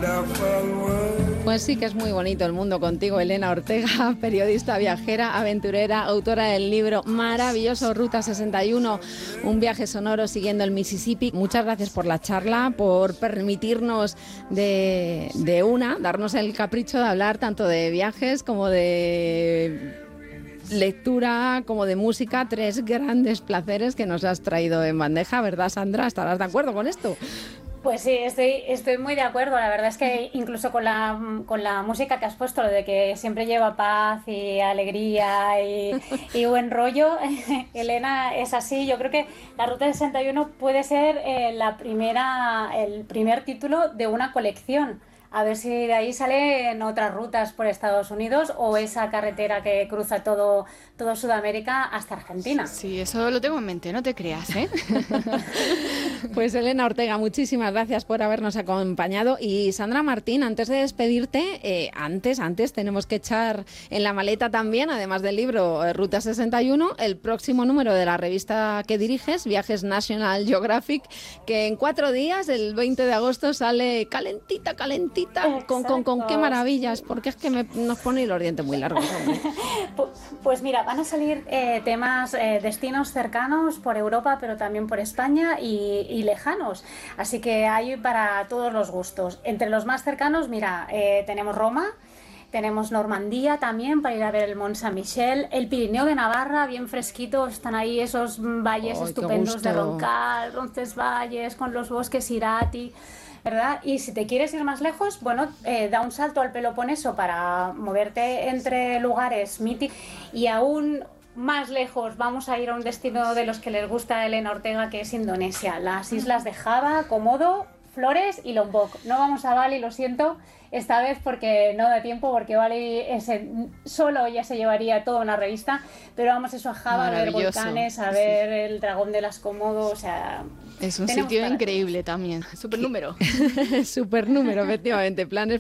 Pues sí que es muy bonito el mundo contigo, Elena Ortega, periodista, viajera, aventurera, autora del libro maravilloso Ruta 61, un viaje sonoro siguiendo el Mississippi. Muchas gracias por la charla, por permitirnos darnos el capricho de hablar tanto de viajes como de lectura, como de música, 3 grandes placeres que nos has traído en bandeja, ¿verdad, Sandra? ¿Estarás de acuerdo con esto? Pues sí, estoy muy de acuerdo. La verdad es que incluso con la música que has puesto, lo de que siempre lleva paz y alegría y buen rollo, Elena, es así. Yo creo que la Ruta 61 puede ser el primer título de una colección. A ver si de ahí salen otras rutas por Estados Unidos o esa carretera que cruza todo Sudamérica hasta Argentina. Sí, eso lo tengo en mente, no te creas, ¿eh? Pues Elena Ortega, muchísimas gracias por habernos acompañado. Y Sandra Martín, antes de despedirte, antes tenemos que echar en la maleta también, además del libro Ruta 61, el próximo número de la revista que diriges, Viajes National Geographic, que en 4 días, el 20 de agosto, sale calentita. Con qué maravillas, porque es que nos pone los dientes muy largos. Pues mira, van a salir temas, destinos cercanos por Europa, pero también por España y lejanos. Así que hay para todos los gustos. Entre los más cercanos, mira, tenemos Roma, tenemos Normandía también para ir a ver el Mont Saint-Michel, el Pirineo de Navarra, bien fresquito, están ahí esos valles estupendos de Roncal, Roncesvalles, con los bosques Irati, ¿verdad? Y si te quieres ir más lejos, bueno, da un salto al Peloponeso para moverte entre lugares míticos y aún más lejos vamos a ir a un destino de los que les gusta a Elena Ortega, que es Indonesia, las islas de Java, Komodo, Flores y Lombok. No vamos a Bali, lo siento, esta vez porque no da tiempo, porque Bali solo ya se llevaría toda una revista, pero vamos a Java a ver volcanes, a ver el dragón de las Komodo, o sea... Es un sitio increíble también, supernúmero. Supernúmero, efectivamente, planes